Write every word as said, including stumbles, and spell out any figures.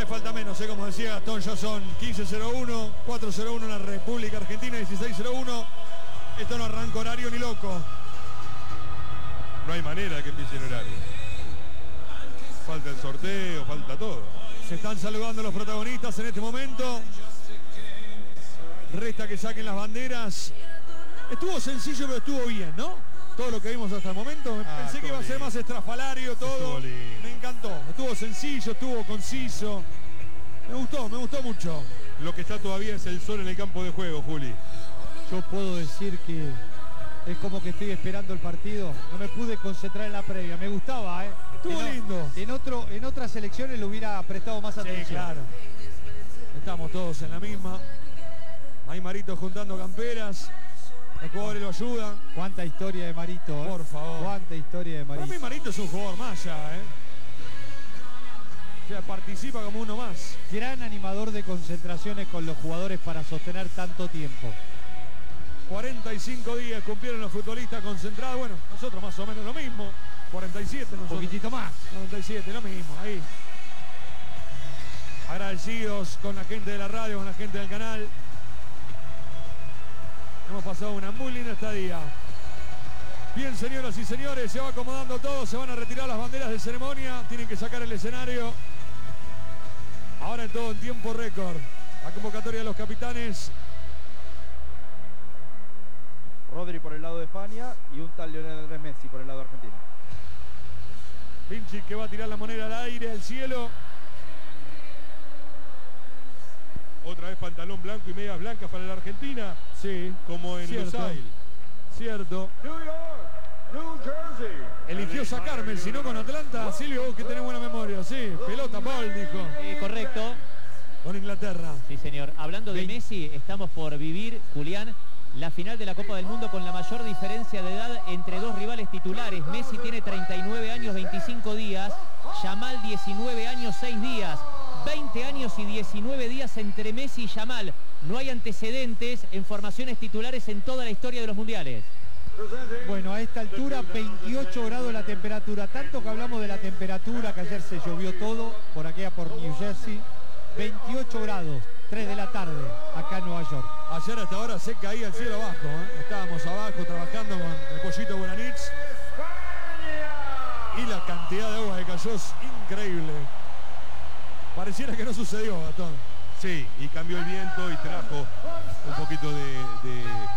falta menos, ¿eh? Como decía Gastón, ya son quince cero uno, cuatro cero uno en la República Argentina, dieciséis cero uno. Esto no arranca horario ni loco. No hay manera que empiece el horario. Falta el sorteo, falta todo. Se están saludando los protagonistas en este momento. Resta que saquen las banderas. Estuvo sencillo, pero estuvo bien, ¿no? Todo lo que vimos hasta el momento. Ah, Pensé que iba a ser más estrafalario todo. Me encantó. Estuvo sencillo, estuvo conciso. Me gustó, me gustó mucho. Lo que está todavía es el sol en el campo de juego, Juli. Yo puedo decir que es como que estoy esperando el partido. No me pude concentrar en la previa. Me gustaba, ¿eh? Estuvo en, lindo. En, otro, en otras elecciones le hubiera prestado más atención. Sí, claro. Estamos todos en la misma. Ahí Marito juntando camperas. Los jugadores lo ayudan. Cuánta historia de Marito, ¿eh? Por favor. Cuánta historia de Marito. Para mí Marito es un jugador más ya, ¿eh? O sea, participa como uno más. Gran animador de concentraciones con los jugadores para sostener tanto tiempo. cuarenta y cinco días cumplieron los futbolistas concentrados. Bueno, nosotros más o menos lo mismo. cuarenta y siete nosotros. Un poquitito más. noventa y siete, lo mismo, ahí. Agradecidos con la gente de la radio, con la gente del canal. Hemos pasado una muy linda estadía. Bien, señoras y señores, se va acomodando todo, se van a retirar las banderas de ceremonia, tienen que sacar el escenario. Ahora en todo en tiempo récord. La convocatoria de los capitanes. Rodri por el lado de España y un tal Lionel Andrés Messi por el lado de Argentina. Vinci que va a tirar la moneda al aire, al cielo. Otra vez pantalón blanco y medias blancas para la Argentina. Sí, como en cierto, Lusail. Cierto. New York, New Jersey. Eligió sacarme, si no con Atlanta. Silvio, vos que tenés buena memoria. Sí, pelota, Paul, dijo. Eh, correcto. Con Inglaterra. Sí, señor. Hablando de Messi, estamos por vivir, Julián, la final de la Copa del Mundo con la mayor diferencia de edad entre dos rivales titulares. Messi tiene treinta y nueve años, veinticinco días. Yamal, diecinueve años, seis días. veinte años y diecinueve días entre Messi y Yamal. No hay antecedentes en formaciones titulares en toda la historia de los mundiales. Bueno, a esta altura veintiocho grados la temperatura. Tanto que hablamos de la temperatura, que ayer se llovió todo, por aquí por New Jersey. veintiocho grados, tres de la tarde, acá en Nueva York. Ayer hasta ahora se caía el cielo abajo, ¿eh? Estábamos abajo trabajando con el pollito Buranitz. Y la cantidad de agua que cayó es increíble. Pareciera que no sucedió, Gastón. Sí, y cambió el viento y trajo un poquito de, de